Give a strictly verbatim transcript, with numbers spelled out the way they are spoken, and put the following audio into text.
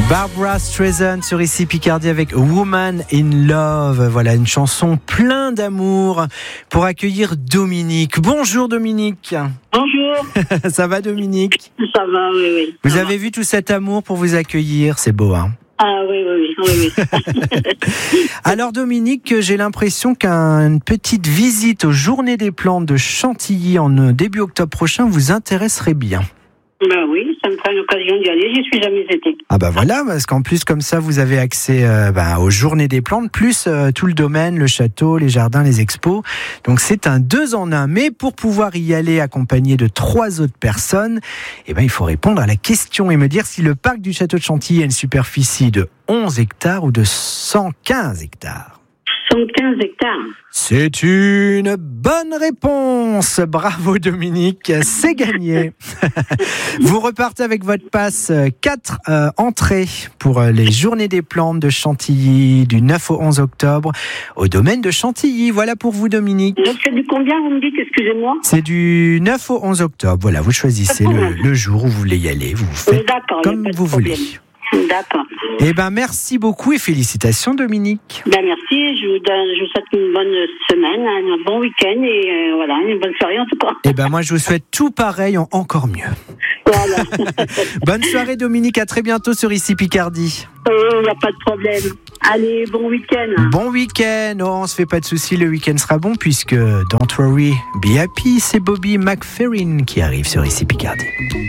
Barbra Streisand sur Ici Picardie avec Woman in Love. Voilà, une chanson plein d'amour pour accueillir Dominique. Bonjour Dominique. Bonjour. Ça va Dominique? Ça va, oui, oui. Vous avez vu tout cet amour pour vous accueillir, c'est beau, hein? Ah oui, oui, oui. oui, oui. Alors Dominique, j'ai l'impression qu'une petite visite aux Journées des Plantes de Chantilly en début octobre prochain vous intéresserait bien. Ben oui, ça me fera l'occasion d'y aller, j'y suis jamais été. Ah bah voilà, parce qu'en plus comme ça vous avez accès euh, bah, aux Journées des Plantes, plus euh, tout le domaine, le château, les jardins, les expos. Donc c'est un deux en un. Mais pour pouvoir y aller accompagné de trois autres personnes, eh ben, il faut répondre à la question et me dire si le parc du château de Chantilly a une superficie de onze hectares ou de cent quinze hectares. cent quinze hectares. C'est une bonne réponse. Bravo Dominique, c'est gagné. Vous repartez avec votre passe quatre euh, entrées pour les Journées des Plantes de Chantilly du neuf au onze octobre au domaine de Chantilly. Voilà pour vous Dominique. Donc c'est du combien vous me dites, excusez-moi? C'est du neuf au onze octobre. Voilà, vous choisissez le, le jour où vous voulez y aller. Vous faites D'accord, comme vous voulez. D'accord. Eh ben merci beaucoup et félicitations Dominique. Ben merci, je vous, donne, je vous souhaite une bonne semaine, un bon week-end et euh, voilà, une bonne soirée en tout cas. Eh ben moi je vous souhaite tout pareil en encore mieux. Voilà. Bonne soirée Dominique, à très bientôt sur Ici Picardie. Il n'y a pas de problème. Allez, bon week-end. Bon week-end, oh, on se fait pas de soucis, le week-end sera bon puisque Don't Worry, Be Happy, c'est Bobby McFerrin qui arrive sur Ici Picardie.